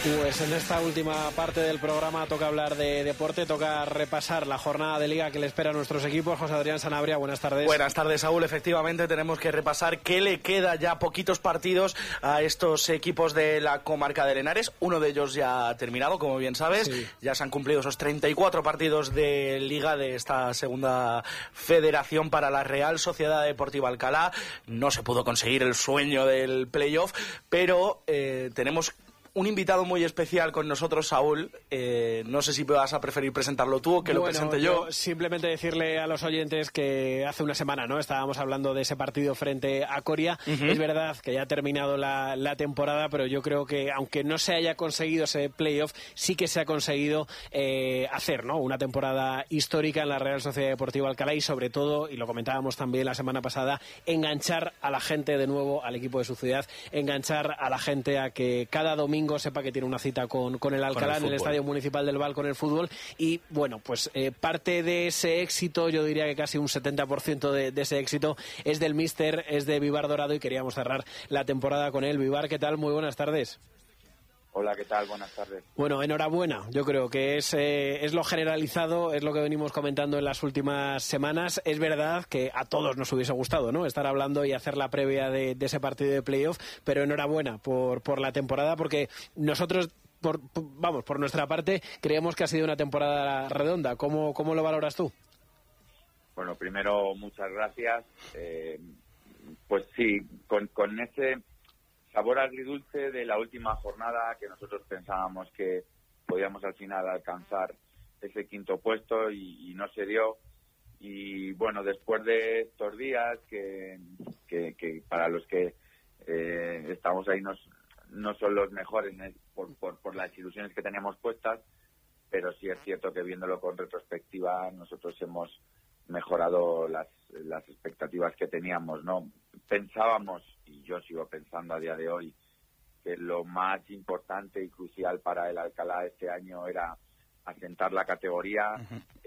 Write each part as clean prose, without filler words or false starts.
Pues en esta última parte del programa toca hablar de deporte, toca repasar la jornada de Liga que le espera a nuestros equipos. José Adrián Sanabria, buenas tardes. Buenas tardes, Saúl. Efectivamente tenemos que repasar qué le queda ya poquitos partidos a estos equipos de la comarca de Henares. Uno de ellos ya ha terminado, como bien sabes. Sí. Ya se han cumplido esos 34 partidos de Liga de esta segunda federación para la Real Sociedad Deportiva Alcalá. No se pudo conseguir el sueño del playoff, pero tenemos un invitado muy especial con nosotros, Saúl. No sé si vas a preferir presentarlo tú o que lo presente yo. Simplemente decirle a los oyentes que hace una semana, ¿no?, estábamos hablando de ese partido frente a Coria. Es verdad que ya ha terminado la temporada, pero yo creo que aunque no se haya conseguido ese playoff, sí que se ha conseguido hacer, ¿no?, una temporada histórica en la Real Sociedad Deportiva Alcalá y sobre todo, y lo comentábamos también la semana pasada, enganchar a la gente de nuevo al equipo de su ciudad, enganchar a la gente a que cada domingo sepa que tiene una cita con el Alcalá en el Estadio Municipal del Val con el fútbol. Y bueno, pues parte de ese éxito, yo diría que casi un 70% de ese éxito es del míster, es de Vivar Dorado, y queríamos cerrar la temporada con él. Vivar, ¿qué tal? Muy buenas tardes. Hola, ¿qué tal? Buenas tardes. Bueno, enhorabuena. Yo creo que es lo generalizado, es lo que venimos comentando en las últimas semanas. Es verdad que a todos nos hubiese gustado, ¿no?, estar hablando y hacer la previa de ese partido de playoff, pero enhorabuena por la temporada, porque nosotros, por nuestra parte, creemos que ha sido una temporada redonda. ¿Cómo lo valoras tú? Bueno, primero, muchas gracias. Pues sí, con ese sabor agridulce de la última jornada, que nosotros pensábamos que podíamos al final alcanzar ese quinto puesto y no se dio. Y bueno, después de estos días que para los que estamos ahí no son los mejores por las ilusiones que teníamos puestas, pero sí es cierto que viéndolo con retrospectiva nosotros hemos mejorado las expectativas que teníamos, ¿no? Pensábamos, y yo sigo pensando a día de hoy, que lo más importante y crucial para el Alcalá este año era asentar la categoría,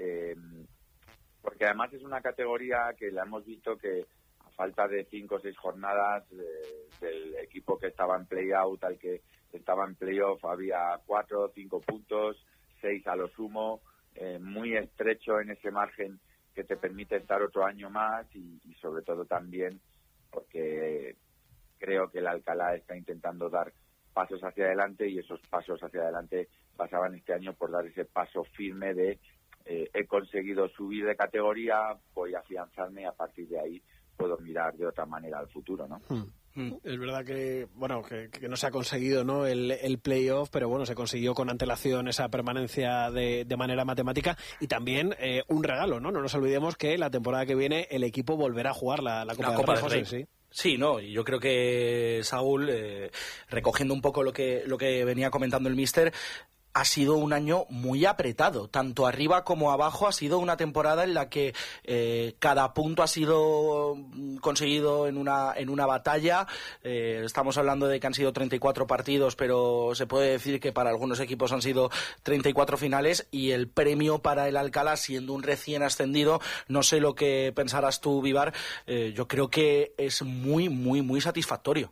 porque además es una categoría que la hemos visto que a falta de 5 o 6 jornadas del equipo que estaba en play-out al que estaba en play-off había 4 o 5 puntos, 6 a lo sumo, muy estrecho en ese margen que te permite estar otro año más y sobre todo también porque creo que el Alcalá está intentando dar pasos hacia adelante y esos pasos hacia adelante pasaban este año por dar ese paso firme de he conseguido subir de categoría, voy a afianzarme y a partir de ahí puedo mirar de otra manera al futuro, ¿no? Es verdad que no se ha conseguido, ¿no?, el playoff, pero bueno, se consiguió con antelación esa permanencia de manera matemática y también un regalo, ¿no? No nos olvidemos que la temporada que viene el equipo volverá a jugar la Copa del Rey, ¿sí? Sí, no, y yo creo que Saúl, recogiendo un poco lo que venía comentando el míster, ha sido un año muy apretado, tanto arriba como abajo. Ha sido una temporada en la que cada punto ha sido conseguido en una batalla. Estamos hablando de que han sido 34 partidos, pero se puede decir que para algunos equipos han sido 34 finales, y el premio para el Alcalá, siendo un recién ascendido, no sé lo que pensarás tú, Vivar, yo creo que es muy, muy, muy satisfactorio.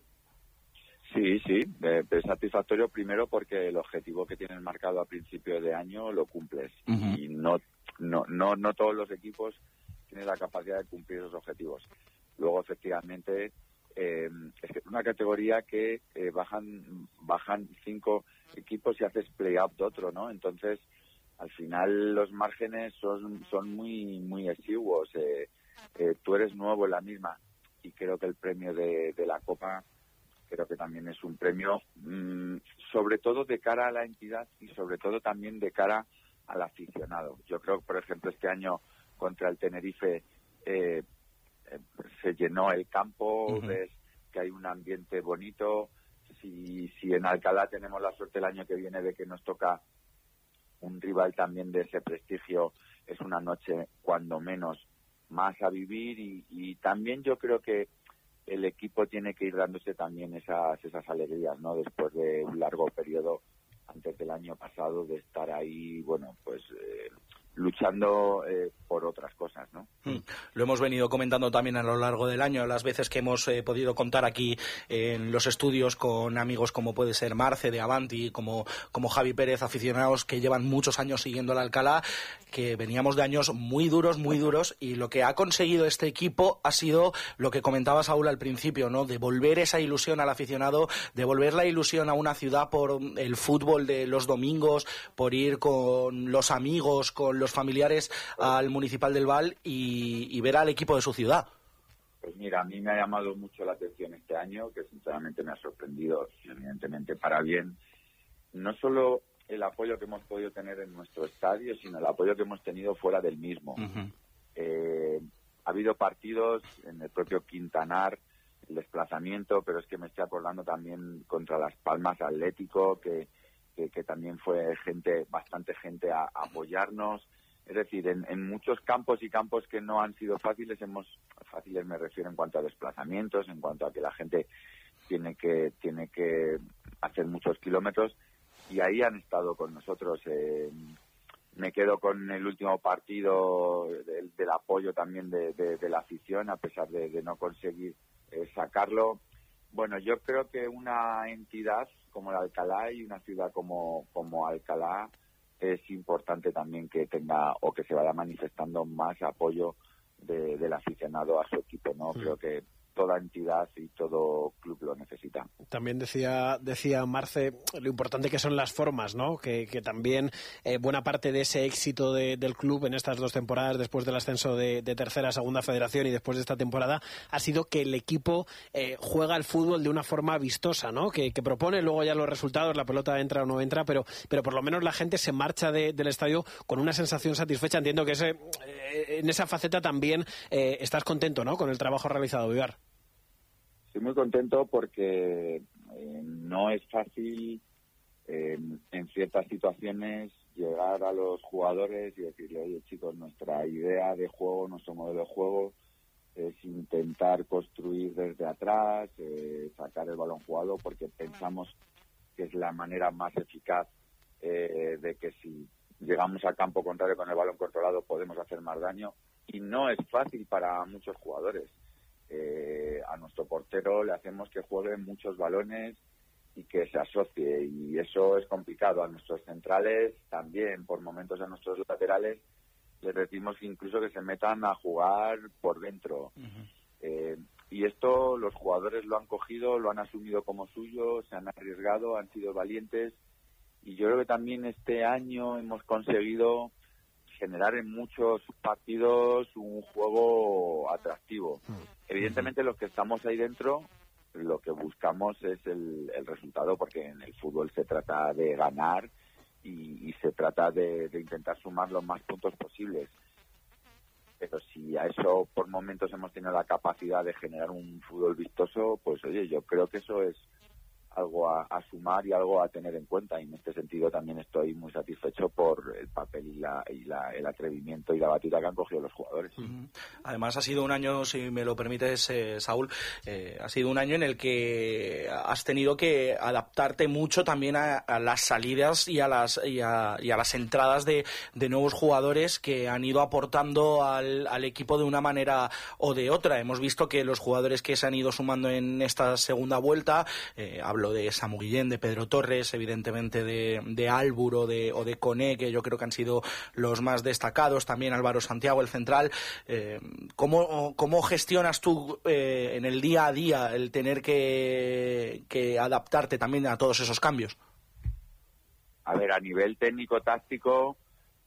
Sí, es satisfactorio primero porque el objetivo que tienes marcado a principio de año lo cumples y no todos los equipos tienen la capacidad de cumplir esos objetivos. Luego, efectivamente, es que es una categoría que bajan 5 equipos y haces play-up de otro, ¿no? Entonces, al final los márgenes son muy, muy exiguos. Tú eres nuevo en la misma y creo que el premio de la Copa creo que también es un premio sobre todo de cara a la entidad y sobre todo también de cara al aficionado. Yo creo que, por ejemplo, este año contra el Tenerife se llenó el campo, ves que hay un ambiente bonito. Si en Alcalá tenemos la suerte el año que viene de que nos toca un rival también de ese prestigio, es una noche cuando menos más a vivir y también yo creo que el equipo tiene que ir dándose también esas alegrías, ¿no? Después de un largo periodo antes del año pasado de estar ahí, bueno, pues luchando por otras cosas, ¿no? lo hemos venido comentando también a lo largo del año, las veces que hemos podido contar aquí en los estudios con amigos como puede ser Marce de Avanti, como Javi Pérez, aficionados que llevan muchos años siguiendo al Alcalá, que veníamos de años muy duros, y lo que ha conseguido este equipo ha sido lo que comentaba Saúl al principio, ¿no? Devolver esa ilusión al aficionado, devolver la ilusión a una ciudad por el fútbol de los domingos, por ir con los amigos, con los familiares al Municipal del Val y ver al equipo de su ciudad. Pues mira, a mí me ha llamado mucho la atención este año, que sinceramente me ha sorprendido, evidentemente para bien, no solo el apoyo que hemos podido tener en nuestro estadio, sino el apoyo que hemos tenido fuera del mismo. Uh-huh. Ha habido partidos en el propio Quintanar, el desplazamiento, pero es que me estoy acordando también contra Las Palmas Atlético, que también fue bastante gente a apoyarnos. Es decir, en muchos campos y campos que no han sido fáciles me refiero en cuanto a desplazamientos, en cuanto a que la gente tiene que hacer muchos kilómetros, y ahí han estado con nosotros. Me quedo con el último partido del apoyo también de la afición, a pesar de no conseguir sacarlo. Bueno, yo creo que una entidad como la Alcalá y una ciudad como Alcalá es importante también que tenga o que se vaya manifestando más apoyo del aficionado a su equipo, ¿no? Sí. Creo que toda entidad y todo club lo necesita. También decía Marce lo importante que son las formas, ¿no? Que también buena parte de ese éxito del club en estas 2 temporadas, después del ascenso de tercera a segunda federación y después de esta temporada, ha sido que el equipo juega al fútbol de una forma vistosa, ¿no? Que propone luego ya los resultados, la pelota entra o no entra, pero por lo menos la gente se marcha del estadio con una sensación satisfecha. Entiendo que en esa faceta también estás contento, ¿no? Con el trabajo realizado, Vivar. Estoy muy contento porque no es fácil en ciertas situaciones llegar a los jugadores y decirle, oye chicos, nuestra idea de juego, nuestro modelo de juego es intentar construir desde atrás, sacar el balón jugado, porque pensamos que es la manera más eficaz de que si llegamos al campo contrario con el balón controlado podemos hacer más daño, y no es fácil para muchos jugadores. A nuestro portero le hacemos que juegue muchos balones y que se asocie, y eso es complicado. A nuestros centrales también, por momentos a nuestros laterales les decimos incluso que se metan a jugar por dentro. Uh-huh. Y esto los jugadores lo han cogido, lo han asumido como suyo, se han arriesgado, han sido valientes, y yo creo que también este año hemos conseguido generar en muchos partidos un juego atractivo. Evidentemente los que estamos ahí dentro lo que buscamos es el resultado, porque en el fútbol se trata de ganar y se trata de intentar sumar los más puntos posibles. Pero si a eso por momentos hemos tenido la capacidad de generar un fútbol vistoso, pues oye, yo creo que eso es algo a sumar y algo a tener en cuenta, y en este sentido también estoy muy satisfecho por el papel el atrevimiento y la batuta que han cogido los jugadores. Uh-huh. Además ha sido un año, si me lo permites, Saúl, ha sido un año en el que has tenido que adaptarte mucho también a las salidas y a las entradas de nuevos jugadores que han ido aportando al equipo de una manera o de otra. Hemos visto que los jugadores que se han ido sumando en esta segunda vuelta, hablo de Samu Guillén, de Pedro Torres, evidentemente de Álvaro o de Coné, que yo creo que han sido los más destacados, también Álvaro Santiago, el central. ¿Cómo gestionas tú en el día a día el tener que adaptarte también a todos esos cambios? A ver, a nivel técnico-táctico,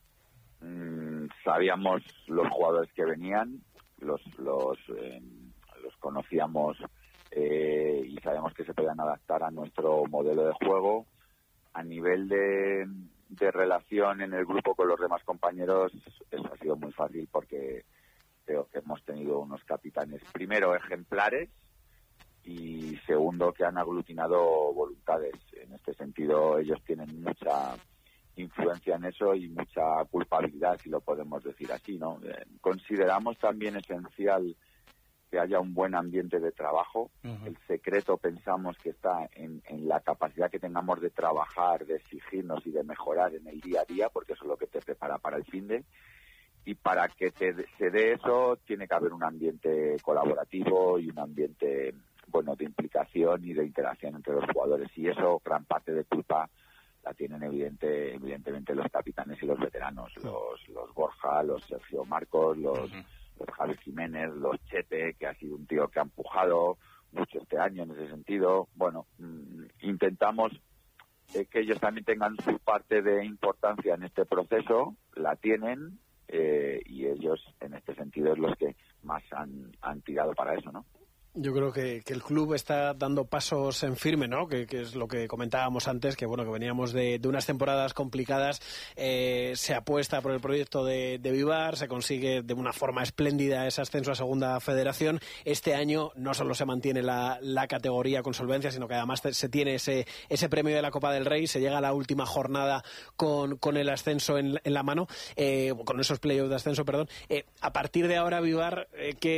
sabíamos los jugadores que venían, los conocíamos, y sabemos que se podían adaptar a nuestro modelo de juego. A nivel de relación en el grupo con los demás compañeros, eso ha sido muy fácil, porque creo que hemos tenido unos capitanes, primero, ejemplares, y segundo, que han aglutinado voluntades. En este sentido, ellos tienen mucha influencia en eso y mucha culpabilidad, si lo podemos decir así, ¿no? Consideramos también esencial que haya un buen ambiente de trabajo. Uh-huh. El secreto pensamos que está en la capacidad que tengamos de trabajar, de exigirnos y de mejorar en el día a día, porque eso es lo que te prepara para el finde. y para que se dé eso tiene que haber un ambiente colaborativo y un ambiente de implicación y de interacción entre los jugadores, y eso gran parte de culpa la tienen evidentemente los capitanes y los veteranos, los Borja, los Sergio Marcos, los Javi Jiménez, los Chete, que ha sido un tío que ha empujado mucho este año en ese sentido. Intentamos que ellos también tengan su parte de importancia en este proceso, la tienen, y ellos en este sentido es los que más han tirado para eso, ¿no? Yo creo que el club está dando pasos en firme, ¿no? Que es lo que comentábamos antes, que bueno, que veníamos de unas temporadas complicadas, se apuesta por el proyecto de Vivar, se consigue de una forma espléndida ese ascenso a Segunda Federación. Este año no solo se mantiene la categoría con solvencia, sino que además se tiene ese premio de la Copa del Rey, se llega a la última jornada con el ascenso en la mano, con esos playoffs de ascenso, perdón. A partir de ahora, Vivar,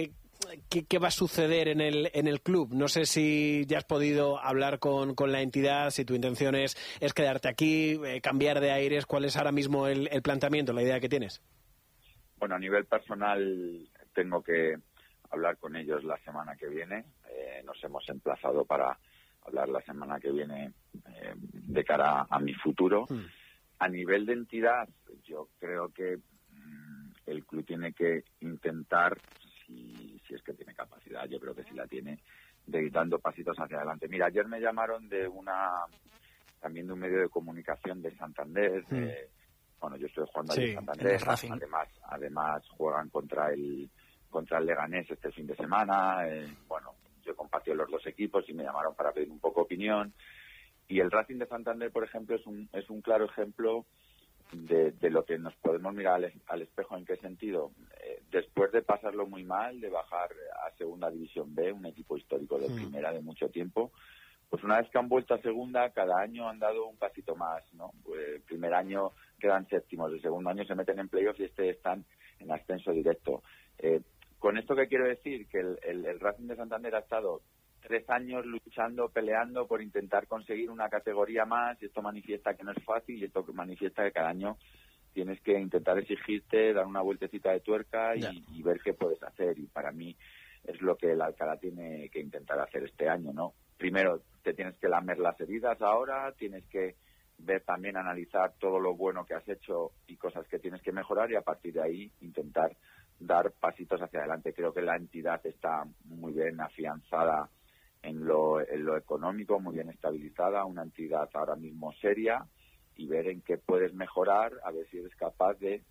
¿Qué va a suceder en el club? No sé si ya has podido hablar con la entidad, si tu intención es quedarte aquí, cambiar de aires. ¿Cuál es ahora mismo el planteamiento, la idea que tienes? Bueno, a nivel personal tengo que hablar con ellos la semana que viene. Nos hemos emplazado para hablar la semana que viene de cara a mi futuro. A nivel de entidad, yo creo que el club tiene que intentar, si es que tiene capacidad, yo creo que sí la tiene, de ir dando pasitos hacia adelante. Mira, ayer me llamaron también de un medio de comunicación de Santander. Yo estoy jugando allí en Santander. Además juegan contra el Leganés este fin de semana. Yo compartí los dos equipos y me llamaron para pedir un poco opinión. Y el Racing de Santander, por ejemplo, es un claro ejemplo de lo que nos podemos mirar al espejo. ¿En qué sentido? Después de pasarlo muy mal, de bajar a Segunda División B, un equipo histórico de primera de mucho tiempo, pues una vez que han vuelto a Segunda, cada año han dado un pasito más, ¿no? Pues el primer año quedan séptimos, el segundo año se meten en playoffs y están en ascenso directo. Con esto, ¿qué quiero decir? Que el Racing de Santander ha estado 3 años luchando, peleando por intentar conseguir una categoría más, y esto manifiesta que no es fácil, y esto manifiesta que cada año tienes que intentar exigirte, dar una vueltecita de tuerca y ver qué puedes hacer. Y para mí es lo que el Alcalá tiene que intentar hacer este año, ¿no? Primero te tienes que lamer las heridas ahora, tienes que ver también, analizar todo lo bueno que has hecho y cosas que tienes que mejorar, y a partir de ahí intentar dar pasitos hacia adelante. Creo que la entidad está muy bien afianzada en lo económico, muy bien estabilizada, una entidad ahora mismo seria, y ver en qué puedes mejorar, a ver si eres capaz de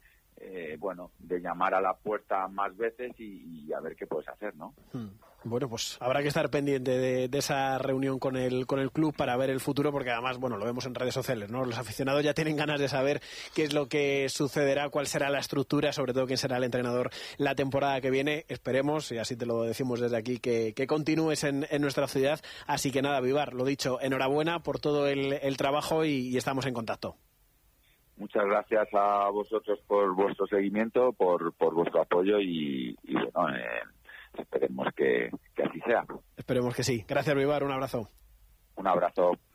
llamar a la puerta más veces y a ver qué puedes hacer, ¿no? Bueno, pues habrá que estar pendiente de esa reunión con el club para ver el futuro, porque además, lo vemos en redes sociales, ¿no? Los aficionados ya tienen ganas de saber qué es lo que sucederá, cuál será la estructura, sobre todo quién será el entrenador la temporada que viene. Esperemos, y así te lo decimos desde aquí, que continúes en nuestra ciudad. Así que nada, Vivar, lo dicho, enhorabuena por todo el trabajo y estamos en contacto. Muchas gracias a vosotros por vuestro seguimiento, por vuestro apoyo y esperemos que así sea. Esperemos que sí. Gracias, Vivar. Un abrazo. Un abrazo.